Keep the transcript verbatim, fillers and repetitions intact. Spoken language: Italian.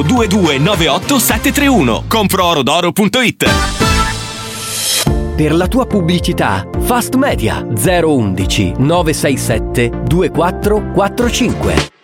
due due nove otto sette tre uno. compro oro d'oro punto it. Per la tua pubblicità, Fast Media zero uno uno nove sei sette due quattro quattro cinque.